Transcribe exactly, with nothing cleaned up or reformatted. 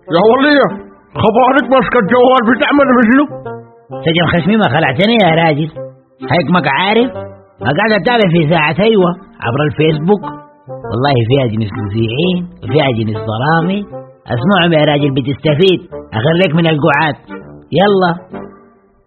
يا ولية خبرك ماسكة الجوال بتعمل مثله؟ سجن خشمي ما خلعتني يا راجل، هيكمك عارف قاعد اتابع في ساعة ايوه عبر الفيسبوك، والله فيها جنس مذيعين وفيها جنس ضرامي، اسمعهم يا راجل بتستفيد، اخليك من القعاد. يلا